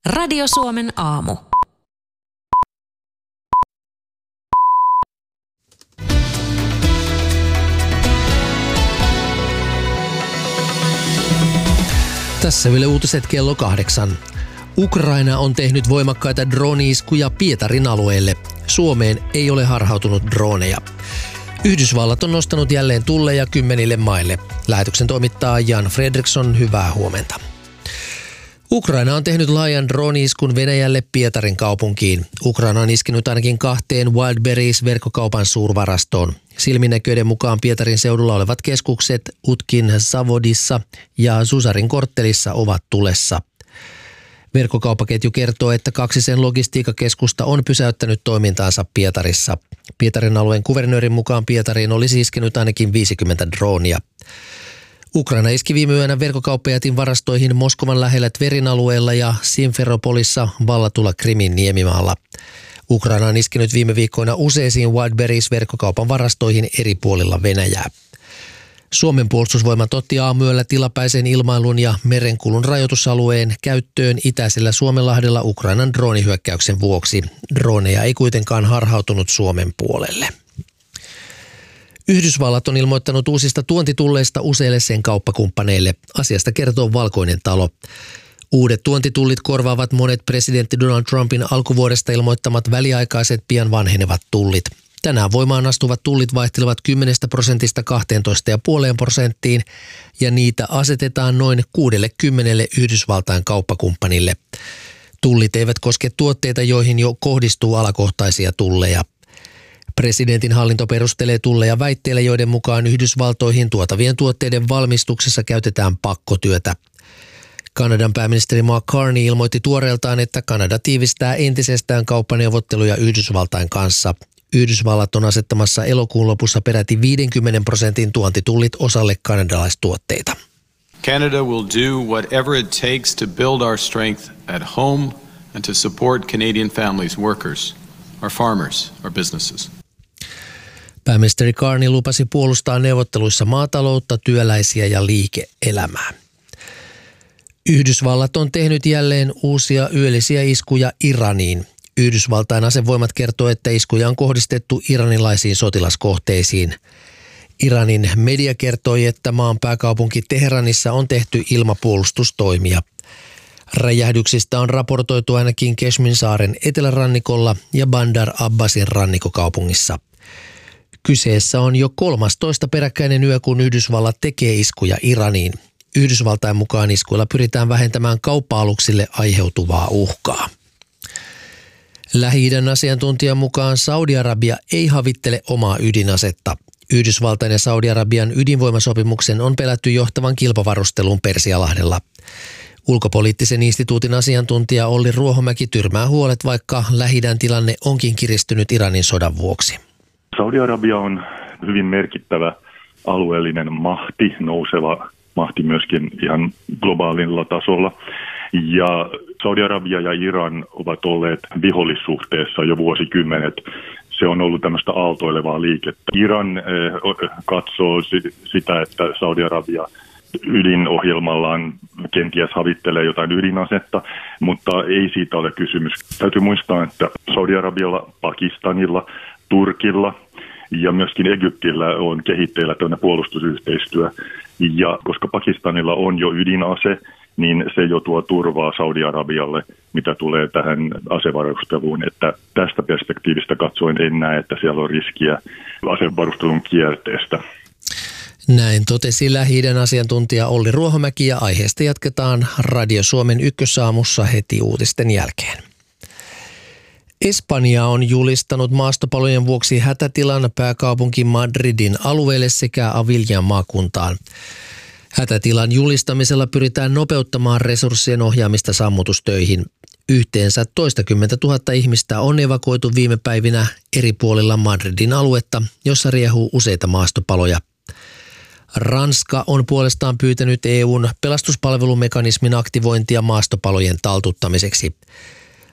Radio Suomen aamu. Tässä Yle Uutiset kello 8. Ukraina on tehnyt voimakkaita drone-iskuja Pietarin alueelle. Suomeen ei ole harhautunut droneja. Yhdysvallat on nostanut jälleen tulleja 10 maille. Lähetyksen toimittaa Jan Fredriksson, hyvää huomenta. Ukraina on tehnyt laajan drone-iskun Venäjälle Pietarin kaupunkiin. Ukraina on iskenyt ainakin 2 Wildberries-verkkokaupan suurvarastoon. Silminnäköiden mukaan Pietarin seudulla olevat keskukset Utkin Savodissa ja Susarin korttelissa ovat tulessa. Verkkokauppaketju kertoo, että 2 sen logistiikkakeskusta on pysäyttänyt toimintaansa Pietarissa. Pietarin alueen kuvernöörin mukaan Pietariin olisi iskenyt ainakin 50 droonia. Ukraina iski viime yönä verkkokauppajätin varastoihin Moskovan lähellä Tverin alueella ja Simferopolissa vallatulla Krimin niemimaalla. Ukraina on iskenyt viime viikkoina useisiin Wildberries-verkkokaupan varastoihin eri puolilla Venäjää. Suomen puolustusvoimat otti aamuyöllä tilapäisen ilmailun ja merenkulun rajoitusalueen käyttöön itäisellä Suomenlahdella Ukrainan droonihyökkäyksen vuoksi. Droneja ei kuitenkaan harhautunut Suomen puolelle. Yhdysvallat on ilmoittanut uusista tuontitulleista useille sen kauppakumppaneille. Asiasta kertoo Valkoinen talo. Uudet tuontitullit korvaavat monet presidentti Donald Trumpin alkuvuodesta ilmoittamat väliaikaiset pian vanhenevat tullit. Tänään voimaan astuvat tullit vaihtelevat 10% 12,5% ja niitä asetetaan noin 60 Yhdysvaltain kauppakumppanille. Tullit eivät koske tuotteita, joihin jo kohdistuu alakohtaisia tulleja. Presidentin hallinto perustelee tulleja väitteillä, joiden mukaan Yhdysvaltoihin tuotavien tuotteiden valmistuksessa käytetään pakkotyötä. Kanadan pääministeri Mark Carney ilmoitti tuoreeltaan, että Kanada tiivistää entisestään kauppaneuvotteluja Yhdysvaltain kanssa. Yhdysvallat on asettamassa elokuun lopussa peräti 50% tuontitullit osalle kanadalaistuotteita. Canada will do whatever it takes to build our strength at home and to support Canadian families, workers, our farmers, our businesses. Pääministeri Carney lupasi puolustaa neuvotteluissa maataloutta, työläisiä ja liike-elämää. Yhdysvallat on tehnyt jälleen uusia yöllisiä iskuja Iraniin. Yhdysvaltain asevoimat kertoo, että iskuja on kohdistettu iranilaisiin sotilaskohteisiin. Iranin media kertoi, että maan pääkaupunki Teheranissa on tehty ilmapuolustustoimia. Räjähdyksistä on raportoitu ainakin Kashmir-saaren etelärannikolla ja Bandar Abbasin rannikkokaupungissa. Kyseessä on jo 13 peräkkäinen yö, kun Yhdysvallat tekee iskuja Iraniin. Yhdysvaltain mukaan iskuilla pyritään vähentämään kauppa-aluksille aiheutuvaa uhkaa. Lähi-idän asiantuntijan mukaan Saudi-Arabia ei havittele omaa ydinasetta. Yhdysvaltain ja Saudi-Arabian ydinvoimasopimuksen on pelätty johtavan kilpavarusteluun Persialahdella. Ulkopoliittisen instituutin asiantuntija Olli Ruohomäki tyrmää huolet, vaikka Lähi-idän tilanne onkin kiristynyt Iranin sodan vuoksi. Saudi-Arabia on hyvin merkittävä alueellinen mahti, nouseva mahti myöskin ihan globaalilla tasolla. Ja Saudi-Arabia ja Iran ovat olleet vihollissuhteessa jo vuosikymmenet. Se on ollut tämmöistä aaltoilevaa liikettä. Iran katsoo sitä, että Saudi-Arabia ydinohjelmallaan kenties havittelee jotain ydinasetta, mutta ei siitä ole kysymys. Täytyy muistaa, että Saudi-Arabialla, Pakistanilla, Turkilla ja myöskin Egyptillä on kehitteillä tämmöinen puolustusyhteistyö. Ja koska Pakistanilla on jo ydinase, niin se jo tuo turvaa Saudi-Arabialle, mitä tulee tähän asevarusteluun. Että tästä perspektiivistä katsoen en näe, että siellä on riskiä asevarustelun kierteestä. Näin totesi Lähi-idän asiantuntija Olli Ruohomäki ja aiheesta jatketaan Radio Suomen ykkösaamussa heti uutisten jälkeen. Espanja on julistanut maastopalojen vuoksi hätätilan pääkaupunki Madridin alueelle sekä Aviljan maakuntaan. Hätätilan julistamisella pyritään nopeuttamaan resurssien ohjaamista sammutustöihin. Yhteensä 20 000 ihmistä on evakuoitu viime päivinä eri puolilla Madridin aluetta, jossa riehuu useita maastopaloja. Ranska on puolestaan pyytänyt EU:n pelastuspalvelumekanismin aktivointia maastopalojen taltuttamiseksi.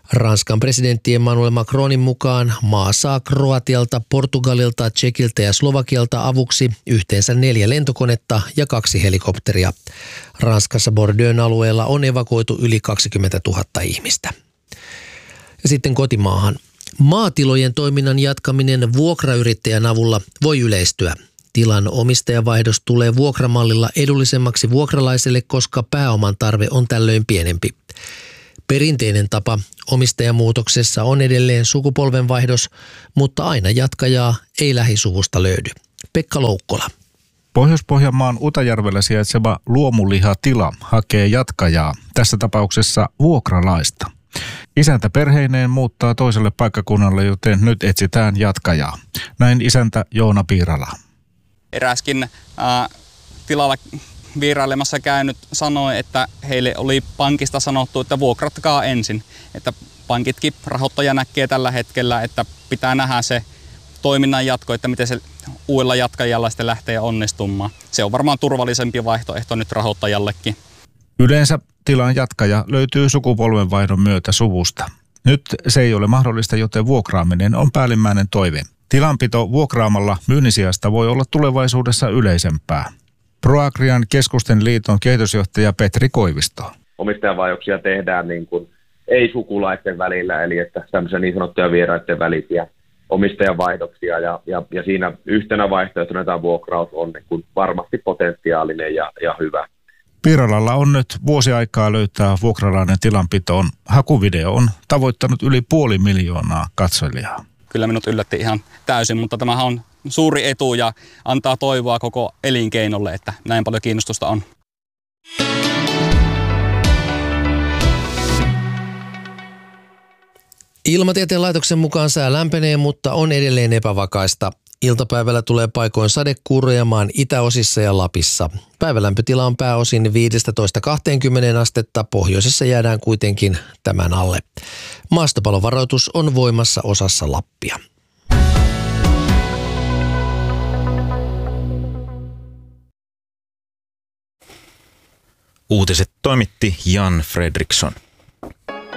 Ranskan presidentti Emmanuel Macronin mukaan maa saa Kroatialta, Portugalilta, Tšekiltä ja Slovakialta avuksi yhteensä 4 lentokonetta ja 2 helikopteria. Ranskassa Bordeaux'n alueella on evakuoitu yli 20 000 ihmistä. Ja sitten kotimaahan. Maatilojen toiminnan jatkaminen vuokrayrittäjän avulla voi yleistyä. Tilan omistajavaihdos tulee vuokramallilla edullisemmaksi vuokralaiselle, koska pääoman tarve on tällöin pienempi. Perinteinen tapa omistajamuutoksessa on edelleen sukupolvenvaihdos, mutta aina jatkajaa ei lähisuvusta löydy. Pekka Loukkola. Pohjois-Pohjanmaan Utajärvellä sijaitseva luomulihatila hakee jatkajaa, tässä tapauksessa vuokralaista. Isäntä perheineen muuttaa toiselle paikkakunnalle, joten nyt etsitään jatkajaa. Näin isäntä Joona Piirala. Eräskin tilalla vierailemassa käynyt sanoi, että heille oli pankista sanottu, että vuokratkaa ensin. Että pankitkin rahoittaja näkee tällä hetkellä, että pitää nähdä se toiminnan jatko, että miten se uudella jatkajalla sitten lähtee onnistumaan. Se on varmaan turvallisempi vaihtoehto nyt rahoittajallekin. Yleensä tilan jatkaja löytyy sukupolvenvaihdon myötä suvusta. Nyt se ei ole mahdollista, joten vuokraaminen on päällimmäinen toive. Tilanpito vuokraamalla myynnin sijasta voi olla tulevaisuudessa yleisempää. ProAgrian keskusten liiton kehitysjohtaja Petri Koivisto. Omistajavaihdoksia tehdään niin kuin ei-sukulaisten välillä, eli että tämmöisiä niin sanottuja vieraiden välisiä omistajavaihdoksia. Ja siinä yhtenä vaihtoehtona tämä vuokraus on niin kuin varmasti potentiaalinen ja hyvä. Piiralalla on nyt vuosi aikaa löytää vuokralainen tilanpitoon. Hakuvideo on tavoittanut yli 500 000 katsojaa. Kyllä minut yllätti ihan täysin, mutta tämähän on suuri etu ja antaa toivoa koko elinkeinolle, että näin paljon kiinnostusta on. Ilmatieteen laitoksen mukaan sää lämpenee, mutta on edelleen epävakaista. Iltapäivällä tulee paikoin sadekuuroja maan itäosissa ja Lapissa. Päivälämpötila on pääosin 15-20 astetta, pohjoisessa jäädään kuitenkin tämän alle. Maastopalovaroitus on voimassa osassa Lappia. Uutiset toimitti Jan Fredriksson.